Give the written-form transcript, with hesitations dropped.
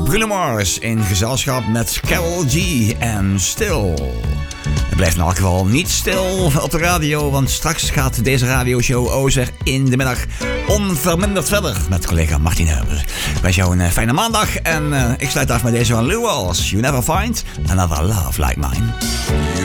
Bruno Mars in gezelschap met Karol G en Stil. Het blijft in elk geval niet stil op de radio, want straks gaat deze radioshow Ozer in de middag onverminderd verder met collega Martin Herbers. Ik wens jou een fijne maandag en ik sluit af met deze van Lou Walsh. You never find another love like mine.